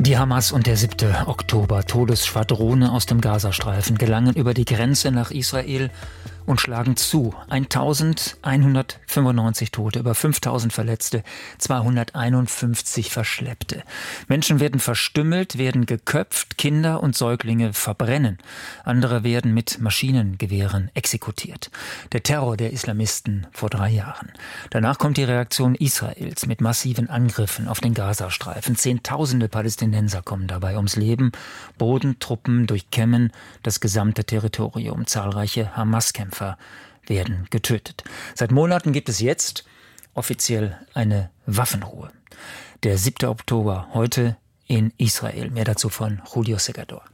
Die Hamas und der 7. Oktober. Todesschwadrone aus dem Gazastreifen gelangen über die Grenze nach Israel und schlagen zu. 1195 Tote, über 5000 Verletzte, 251 Verschleppte. Menschen werden verstümmelt, werden geköpft, Kinder und Säuglinge verbrennen. Andere werden mit Maschinengewehren exekutiert. Der Terror der Islamisten vor 3 Jahren. Danach kommt die Reaktion Israels mit massiven Angriffen auf den Gazastreifen. Zehntausende Palästinenser kommen dabei ums Leben. Bodentruppen durchkämmen das gesamte Territorium. Zahlreiche Hamas-Kämpfer werden getötet. Seit Monaten gibt es jetzt offiziell eine Waffenruhe. Der 7. Oktober heute in Israel. Mehr dazu von Julio Segador.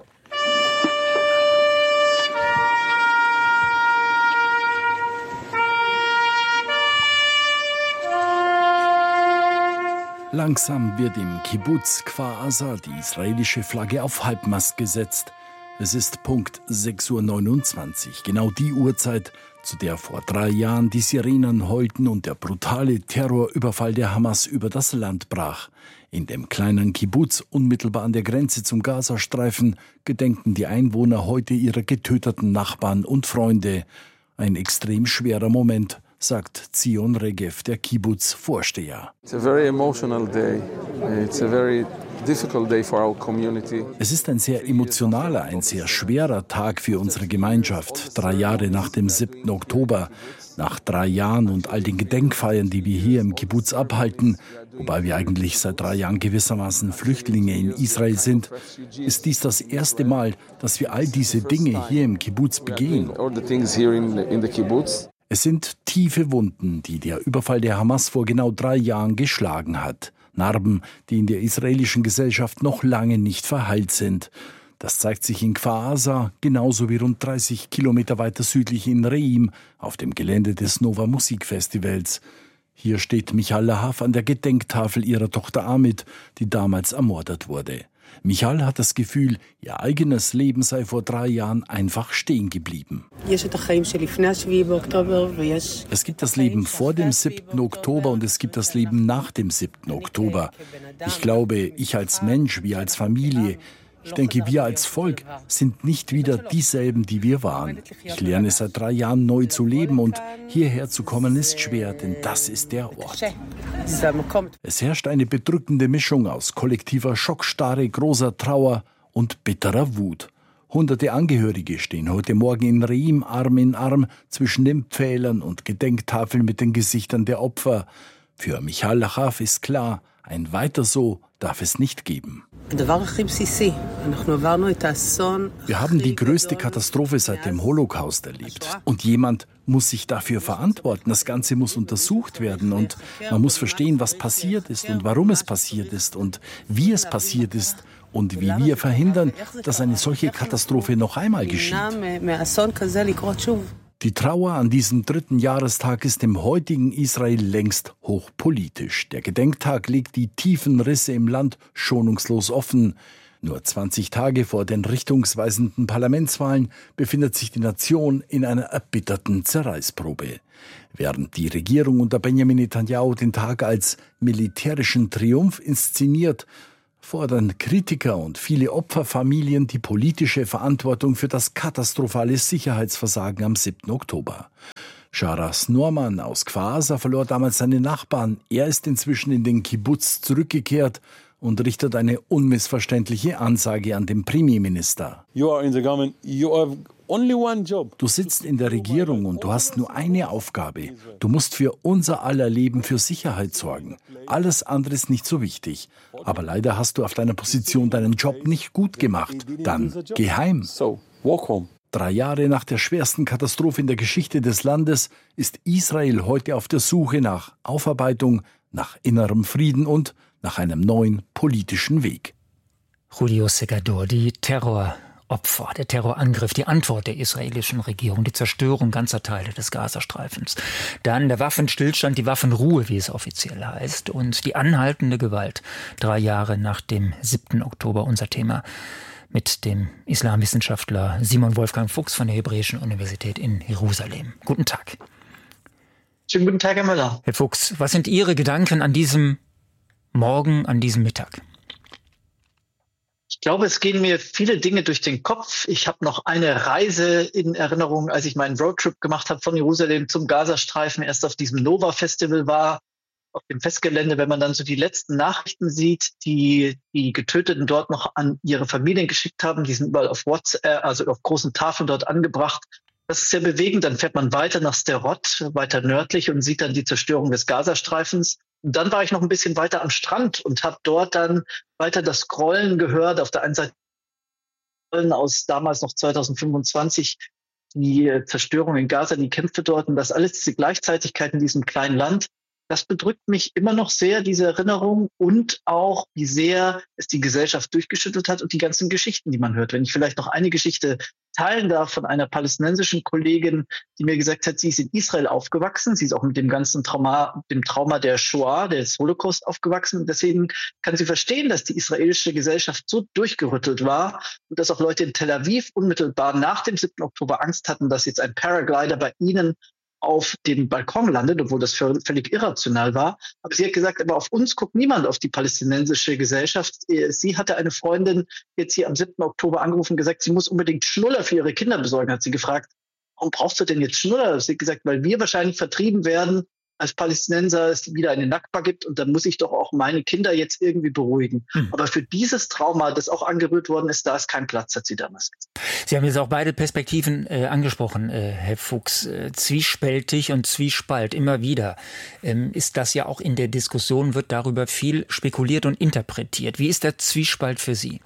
Langsam wird im Kibbuz Kfar Aza die israelische Flagge auf Halbmast gesetzt. Es ist Punkt 6:29 Uhr, genau die Uhrzeit, zu der vor 3 Jahren die Sirenen heulten und der brutale Terrorüberfall der Hamas über das Land brach. In dem kleinen Kibbuz unmittelbar an der Grenze zum Gazastreifen gedenken die Einwohner heute ihrer getöteten Nachbarn und Freunde. Ein extrem schwerer Moment, sagt Zion Regev, der Kibbuz-Vorsteher. It's a very emotional day. It's a very difficult day for our community. Es ist ein sehr emotionaler, ein sehr schwerer Tag für unsere Gemeinschaft. 3 Jahre nach dem 7. Oktober, nach 3 Jahren und all den Gedenkfeiern, die wir hier im Kibbuz abhalten, wobei wir eigentlich seit 3 Jahren gewissermaßen Flüchtlinge in Israel sind, ist dies das erste Mal, dass wir all diese Dinge hier im Kibbuz begehen. Es sind tiefe Wunden, die der Überfall der Hamas vor genau 3 Jahren geschlagen hat. Narben, die in der israelischen Gesellschaft noch lange nicht verheilt sind. Das zeigt sich in Kfar Aza, genauso wie rund 30 Kilometer weiter südlich in Reim, auf dem Gelände des Nova Musikfestivals. Hier steht Michal Lahav an der Gedenktafel ihrer Tochter Amit, die damals ermordet wurde. Michal hat das Gefühl, ihr eigenes Leben sei vor 3 Jahren einfach stehen geblieben. Es gibt das Leben vor dem 7. Oktober und es gibt das Leben nach dem 7. Oktober. Ich glaube, ich als Mensch, wir als Familie, ich denke, wir als Volk sind nicht wieder dieselben, die wir waren. Ich lerne seit 3 Jahren neu zu leben und hierher zu kommen ist schwer, denn das ist der Ort. Es herrscht eine bedrückende Mischung aus kollektiver Schockstarre, großer Trauer und bitterer Wut. Hunderte Angehörige stehen heute Morgen in Reim Arm in Arm zwischen den Pfählern und Gedenktafeln mit den Gesichtern der Opfer. Für Michal Lahav ist klar, ein Weiter so darf es nicht geben. Wir haben die größte Katastrophe seit dem Holocaust erlebt. Und jemand muss sich dafür verantworten. Das Ganze muss untersucht werden und man muss verstehen, was passiert ist und warum es passiert ist und wie es passiert ist und wie wir verhindern, dass eine solche Katastrophe noch einmal geschieht. Die Trauer an diesem 3. Jahrestag ist im heutigen Israel längst hochpolitisch. Der Gedenktag legt die tiefen Risse im Land schonungslos offen. Nur 20 Tage vor den richtungsweisenden Parlamentswahlen befindet sich die Nation in einer erbitterten Zerreißprobe. Während die Regierung unter Benjamin Netanyahu den Tag als militärischen Triumph inszeniert, fordern Kritiker und viele Opferfamilien die politische Verantwortung für das katastrophale Sicherheitsversagen am 7. Oktober. Sharas Norman aus Kfar Aza verlor damals seine Nachbarn. Er ist inzwischen in den Kibbuz zurückgekehrt und richtet eine unmissverständliche Ansage an den Premierminister. Du sitzt in der Regierung und du hast nur eine Aufgabe. Du musst für unser aller Leben für Sicherheit sorgen. Alles andere ist nicht so wichtig. Aber leider hast du auf deiner Position deinen Job nicht gut gemacht. Dann geh heim. 3 Jahre nach der schwersten Katastrophe in der Geschichte des Landes ist Israel heute auf der Suche nach Aufarbeitung, nach innerem Frieden und nach einem neuen politischen Weg. Julio Segador, die Terroropfer, der Terrorangriff, die Antwort der israelischen Regierung, die Zerstörung ganzer Teile des Gazastreifens. Dann der Waffenstillstand, die Waffenruhe, wie es offiziell heißt, und die anhaltende Gewalt 3 Jahre nach dem 7. Oktober, unser Thema mit dem Islamwissenschaftler Simon Wolfgang Fuchs von der Hebräischen Universität in Jerusalem. Guten Tag. Schönen guten Tag, Herr Müller. Herr Fuchs, was sind Ihre Gedanken an diesem Morgen, an diesem Mittag? glaube, es gehen mir viele Dinge durch den Kopf. Ich habe noch eine Reise in Erinnerung, als ich meinen Roadtrip gemacht habe von Jerusalem zum Gazastreifen, erst auf diesem Nova-Festival war, auf dem Festgelände, wenn man dann so die letzten Nachrichten sieht, die die Getöteten dort noch an ihre Familien geschickt haben, die sind überall auf WhatsApp, also auf großen Tafeln dort angebracht. Das ist sehr bewegend. Dann fährt man weiter nach Sderot, weiter nördlich und sieht dann die Zerstörung des Gazastreifens. Und dann war ich noch ein bisschen weiter am Strand und habe dort dann weiter das Grollen gehört. Auf der einen Seite aus damals noch 2025 die Zerstörung in Gaza, die Kämpfe dort und das alles, diese Gleichzeitigkeit in diesem kleinen Land. Das bedrückt mich immer noch sehr, diese Erinnerung und auch, wie sehr es die Gesellschaft durchgeschüttelt hat und die ganzen Geschichten, die man hört. Wenn ich vielleicht noch eine Geschichte teilen darf von einer palästinensischen Kollegin, die mir gesagt hat, sie ist in Israel aufgewachsen, sie ist auch mit dem ganzen Trauma der Shoah, des Holocaust aufgewachsen. Und deswegen kann sie verstehen, dass die israelische Gesellschaft so durchgerüttelt war und dass auch Leute in Tel Aviv unmittelbar nach dem 7. Oktober Angst hatten, dass jetzt ein Paraglider bei ihnen auf dem Balkon landet, obwohl das völlig irrational war. Aber sie hat gesagt, aber auf uns guckt niemand, auf die palästinensische Gesellschaft. Sie hatte eine Freundin jetzt hier am 7. Oktober angerufen und gesagt, sie muss unbedingt Schnuller für ihre Kinder besorgen. Hat sie gefragt, warum brauchst du denn jetzt Schnuller? Sie hat gesagt, weil wir wahrscheinlich vertrieben werden als Palästinenser, es wieder eine Nakba gibt und dann muss ich doch auch meine Kinder jetzt irgendwie beruhigen. Aber für dieses Trauma, das auch angerührt worden ist, da ist kein Platz, hat sie damals gesagt. Sie haben jetzt auch beide Perspektiven angesprochen, Herr Fuchs. Zwiespältig und Zwiespalt immer wieder. Ist das ja auch in der Diskussion, wird darüber viel spekuliert und interpretiert. Wie ist der Zwiespalt für Sie?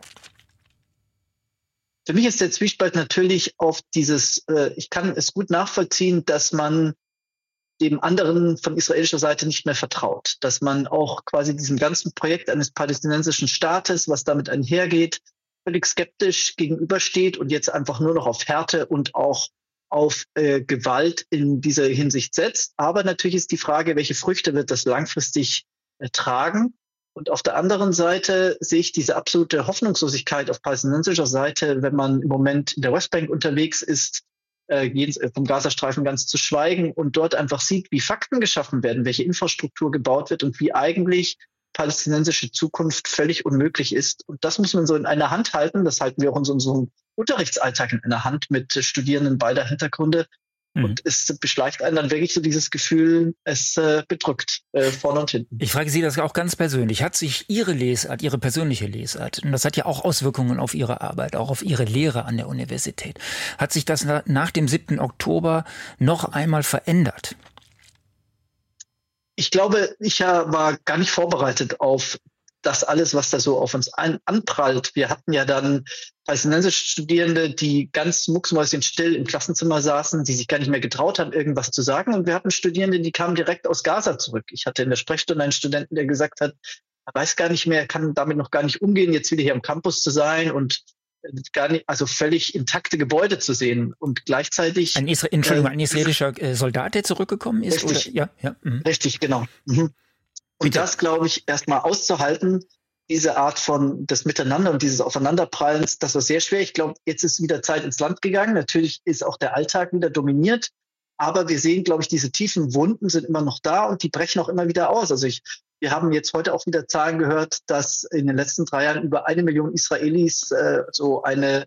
Für mich ist der Zwiespalt natürlich auf dieses, ich kann es gut nachvollziehen, dass man dem anderen von israelischer Seite nicht mehr vertraut, dass man auch quasi diesem ganzen Projekt eines palästinensischen Staates, was damit einhergeht, völlig skeptisch gegenübersteht und jetzt einfach nur noch auf Härte und auch auf Gewalt in dieser Hinsicht setzt. Aber natürlich ist die Frage, welche Früchte wird das langfristig tragen? Und auf der anderen Seite sehe ich diese absolute Hoffnungslosigkeit auf palästinensischer Seite, wenn man im Moment in der Westbank unterwegs ist, vom Gazastreifen ganz zu schweigen und dort einfach sieht, wie Fakten geschaffen werden, welche Infrastruktur gebaut wird und wie eigentlich palästinensische Zukunft völlig unmöglich ist. Und das muss man so in einer Hand halten. Das halten wir auch in unserem Unterrichtsalltag in einer Hand mit Studierenden beider Hintergründe. Und es beschleicht einen dann wirklich so dieses Gefühl, es bedrückt vorne und hinten. Ich frage Sie das auch ganz persönlich. Hat sich Ihre Lesart, Ihre persönliche Lesart, und das hat ja auch Auswirkungen auf Ihre Arbeit, auch auf Ihre Lehre an der Universität, hat sich das nach dem 7. Oktober noch einmal verändert? Ich glaube, ich war gar nicht vorbereitet auf das alles, was da so auf uns anprallt. Wir hatten ja dann palästinensische Studierende, die ganz mucksmäuschenstill im Klassenzimmer saßen, die sich gar nicht mehr getraut haben, irgendwas zu sagen. Und wir hatten Studierende, die kamen direkt aus Gaza zurück. Ich hatte in der Sprechstunde einen Studenten, der gesagt hat, er weiß gar nicht mehr, er kann damit noch gar nicht umgehen, jetzt wieder hier am Campus zu sein und gar nicht, also völlig intakte Gebäude zu sehen. Und gleichzeitig ein israelischer Soldat, der zurückgekommen ist? Richtig, oder? Ja. Richtig, genau. Und das, glaube ich, erstmal auszuhalten, diese Art von des Miteinander und dieses Aufeinanderprallens, das war sehr schwer. Ich glaube, jetzt ist wieder Zeit ins Land gegangen. Natürlich ist auch der Alltag wieder dominiert. Aber wir sehen, glaube ich, diese tiefen Wunden sind immer noch da und die brechen auch immer wieder aus. Also wir haben jetzt heute auch wieder Zahlen gehört, dass in den letzten 3 Jahren über 1 Million Israelis so eine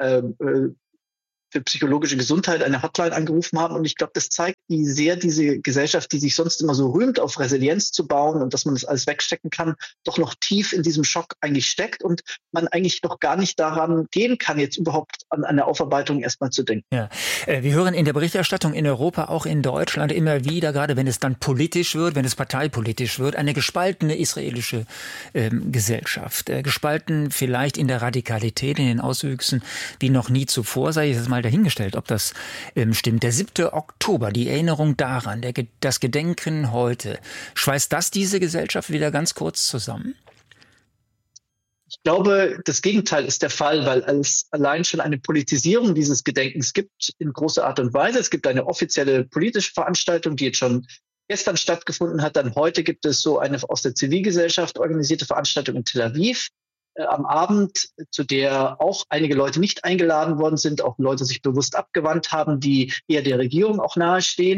für psychologische Gesundheit eine Hotline angerufen haben. Und ich glaube, das zeigt, wie sehr diese Gesellschaft, die sich sonst immer so rühmt, auf Resilienz zu bauen und dass man das alles wegstecken kann, doch noch tief in diesem Schock eigentlich steckt und man eigentlich noch gar nicht daran gehen kann, jetzt überhaupt an eine Aufarbeitung erstmal zu denken. Ja, wir hören in der Berichterstattung in Europa, auch in Deutschland immer wieder, gerade wenn es dann politisch wird, wenn es parteipolitisch wird, eine gespaltene israelische Gesellschaft. Gespalten vielleicht in der Radikalität, in den Auswüchsen wie noch nie zuvor, sei es jetzt mal dahingestellt, ob das stimmt. Der 7. Oktober, die Erinnerung daran, das Gedenken heute, schweißt das diese Gesellschaft wieder ganz kurz zusammen? Ich glaube, das Gegenteil ist der Fall, weil es allein schon eine Politisierung dieses Gedenkens gibt in großer Art und Weise. Es gibt eine offizielle politische Veranstaltung, die jetzt schon gestern stattgefunden hat. Dann heute gibt es so eine aus der Zivilgesellschaft organisierte Veranstaltung in Tel Aviv am Abend, zu der auch einige Leute nicht eingeladen worden sind, auch Leute sich bewusst abgewandt haben, die eher der Regierung auch nahestehen.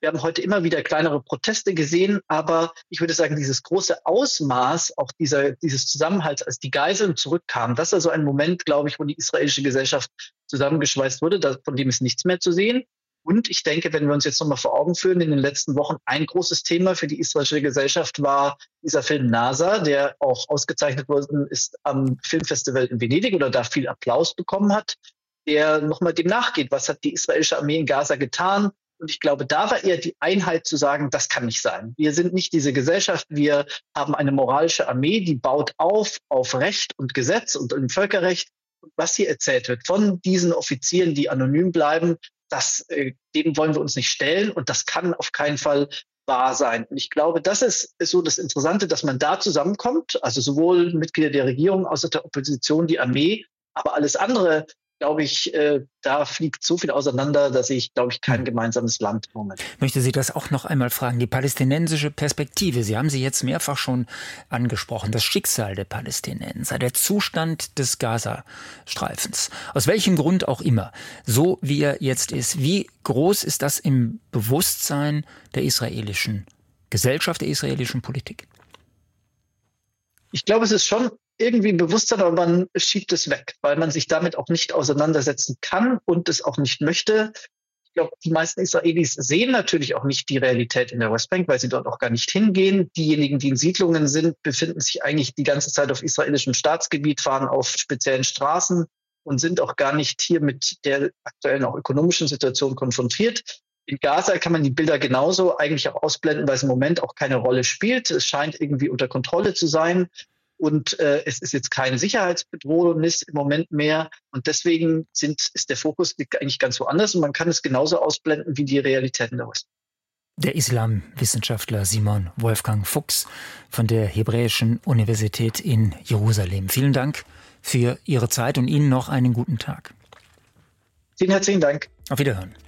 Wir haben heute immer wieder kleinere Proteste gesehen, aber ich würde sagen, dieses große Ausmaß auch dieses Zusammenhalts, als die Geiseln zurückkamen, das ist also ein Moment, glaube ich, wo die israelische Gesellschaft zusammengeschweißt wurde, von dem ist nichts mehr zu sehen. Und ich denke, wenn wir uns jetzt nochmal vor Augen führen, in den letzten Wochen ein großes Thema für die israelische Gesellschaft war dieser Film Nasa, der auch ausgezeichnet worden ist am Filmfestival in Venedig oder da viel Applaus bekommen hat, der nochmal dem nachgeht, was hat die israelische Armee in Gaza getan. Und ich glaube, da war eher die Einheit zu sagen, das kann nicht sein. Wir sind nicht diese Gesellschaft, wir haben eine moralische Armee, die baut auf Recht und Gesetz und im Völkerrecht. Und was hier erzählt wird von diesen Offizieren, die anonym bleiben, dem wollen wir uns nicht stellen und das kann auf keinen Fall wahr sein. Und ich glaube, das ist so das Interessante, dass man da zusammenkommt, also sowohl Mitglieder der Regierung als auch der Opposition, die Armee, aber alles andere, glaube ich, da fliegt so viel auseinander, dass ich, glaube ich, kein gemeinsames Land im Moment. Ich möchte Sie das auch noch einmal fragen. Die palästinensische Perspektive, Sie haben sie jetzt mehrfach schon angesprochen. Das Schicksal der Palästinenser, der Zustand des Gazastreifens. Aus welchem Grund auch immer, so wie er jetzt ist. Wie groß ist das im Bewusstsein der israelischen Gesellschaft, der israelischen Politik? Ich glaube, es ist schon irgendwie Bewusstsein, aber man schiebt es weg, weil man sich damit auch nicht auseinandersetzen kann und es auch nicht möchte. Ich glaube, die meisten Israelis sehen natürlich auch nicht die Realität in der Westbank, weil sie dort auch gar nicht hingehen. Diejenigen, die in Siedlungen sind, befinden sich eigentlich die ganze Zeit auf israelischem Staatsgebiet, fahren auf speziellen Straßen und sind auch gar nicht hier mit der aktuellen auch ökonomischen Situation konfrontiert. In Gaza kann man die Bilder genauso eigentlich auch ausblenden, weil es im Moment auch keine Rolle spielt. Es scheint irgendwie unter Kontrolle zu sein. Und es ist jetzt kein Sicherheitsbedrohnis im Moment mehr. Und deswegen ist der Fokus liegt eigentlich ganz woanders. Und man kann es genauso ausblenden wie die Realitäten der West. Der Islamwissenschaftler Simon Wolfgang Fuchs von der Hebräischen Universität in Jerusalem. Vielen Dank für Ihre Zeit und Ihnen noch einen guten Tag. Vielen herzlichen Dank. Auf Wiederhören.